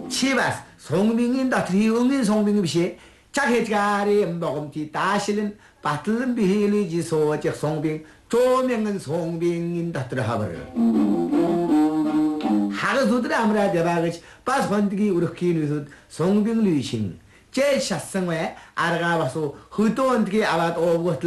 치바스 송빙인 다트리 응인 송빙 비시 자해가리 먹음티 다실은 바틀은 비힐리지 소적 송빙 조명은 송빙인 다트라 하버려 하루도들 아무라 대박이 빠스 번득이 우르키 누수 송빙 루이신 제일 샷성에 알아가봐서 흐도 언덕에 아바도 오고